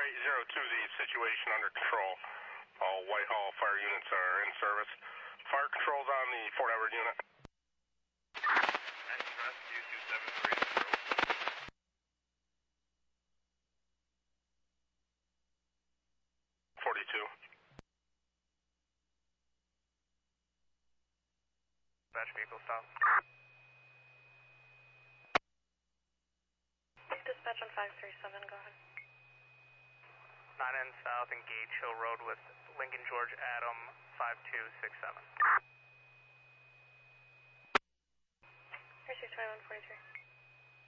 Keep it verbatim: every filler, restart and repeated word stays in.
eight zero two, the situation under control. All Whitehall fire units are in service. Fire control's on the Fort Edward unit. Next rescue two seven three zero. forty-two. Dispatch vehicle stop. Dispatch on five three seven, go ahead. nine N South and Gage Hill Road with Lincoln George Adam five two six seven. Air six five one forty-three.